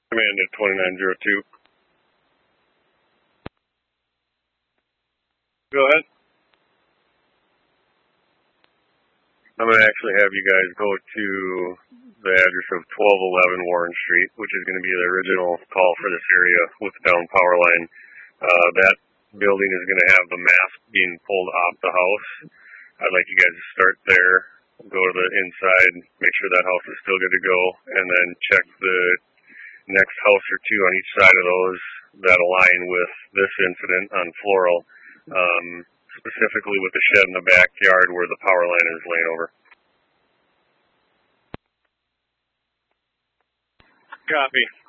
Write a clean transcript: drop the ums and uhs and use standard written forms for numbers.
Command at 2902. Go ahead. I'm going to actually have you guys go to the address of 1211 Warren Street, which is going to be the original call for this area with the down power line. That building is going to have the mast being pulled off the house. I'd like you guys to start there, go to the inside, make sure that house is still good to go, and then check the next house or two on each side of those that align with this incident on Floral, specifically with the shed in the backyard where the power line is laying over. Copy.